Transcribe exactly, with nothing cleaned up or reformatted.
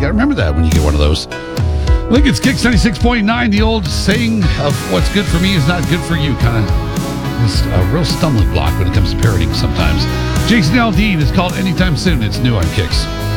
got to remember that when you get one of those. I think it's Kicks ninety-six point nine, the old saying of what's good for me is not good for you. Kind of just a real stumbling block when it comes to parodying sometimes. Jason Aldean is called Anytime Soon. It's new on Kicks.